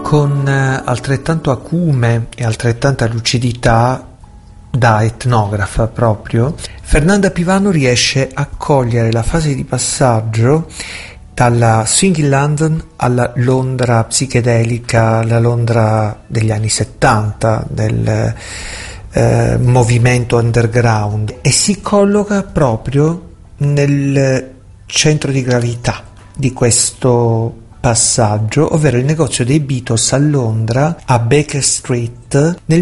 Con altrettanto acume e altrettanta lucidità, da etnografa proprio, Fernanda Pivano riesce a cogliere la fase di passaggio dalla Swing in London alla Londra psichedelica, la Londra degli anni 70, del movimento underground, e si colloca proprio nel centro di gravità di questo passaggio, ovvero il negozio dei Beatles a Londra, a Baker Street, nel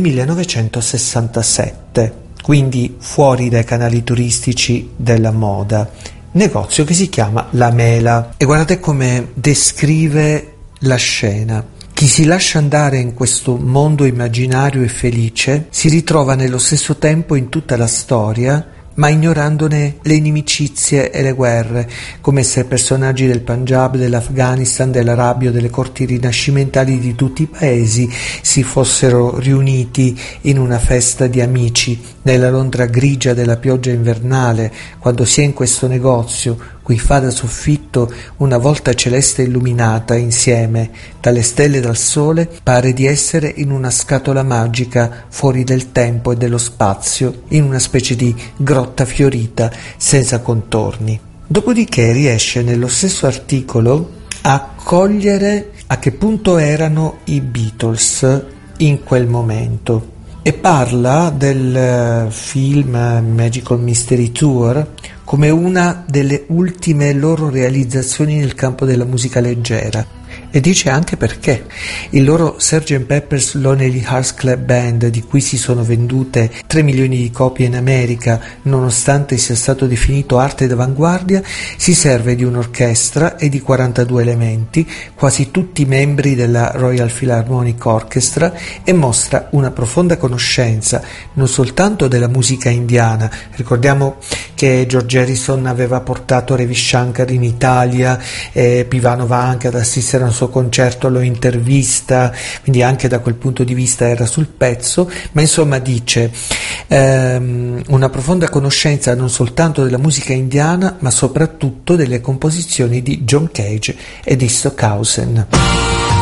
1967, quindi fuori dai canali turistici della moda, negozio che si chiama La Mela. E guardate come descrive la scena. Chi si lascia andare in questo mondo immaginario e felice si ritrova nello stesso tempo in tutta la storia, ma ignorandone le inimicizie e le guerre, come se personaggi del Punjab, dell'Afghanistan, dell'Arabia o delle corti rinascimentali di tutti i paesi si fossero riuniti in una festa di amici nella Londra grigia della pioggia invernale, quando si è in questo negozio cui fa da soffitto una volta celeste illuminata insieme dalle stelle e dal sole, pare di essere in una scatola magica fuori del tempo e dello spazio, in una specie di grotta fiorita senza contorni. Dopodiché riesce nello stesso articolo a cogliere a che punto erano i Beatles in quel momento e parla del film Magical Mystery Tour come una delle ultime loro realizzazioni nel campo della musica leggera, e dice anche perché. Il loro Sgt. Pepper's Lonely Hearts Club Band, di cui si sono vendute 3 milioni di copie in America, nonostante sia stato definito arte d'avanguardia, si serve di un'orchestra e di 42 elementi, quasi tutti membri della Royal Philharmonic Orchestra, e mostra una profonda conoscenza non soltanto della musica indiana. Ricordiamo che George Harrison aveva portato Ravi Shankar in Italia, e Pivano va anche ad assistere a un suo concerto, lo intervista, quindi anche da quel punto di vista era sul pezzo, ma insomma dice una profonda conoscenza non soltanto della musica indiana, ma soprattutto delle composizioni di John Cage e di Stockhausen.